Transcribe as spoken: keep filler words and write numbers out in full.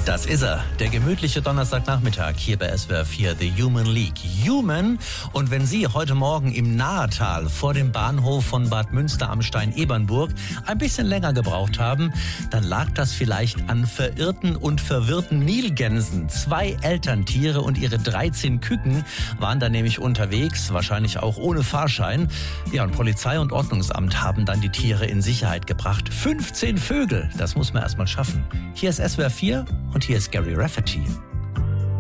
Das ist er, der gemütliche Donnerstagnachmittag hier bei S W R vier, The Human League. Human. Und wenn Sie heute Morgen im Nahetal vor dem Bahnhof von Bad Münster am Stein-Ebernburg ein bisschen länger gebraucht haben, dann lag das vielleicht an verirrten und verwirrten Nilgänsen. Zwei Elterntiere und ihre dreizehn Küken waren da nämlich unterwegs, wahrscheinlich auch ohne Fahrschein. Ja, und Polizei und Ordnungsamt haben dann die Tiere in Sicherheit gebracht. fünfzehn Vögel, das muss man erst mal schaffen. Hier ist S W R vier und hier ist Gary Rafferty.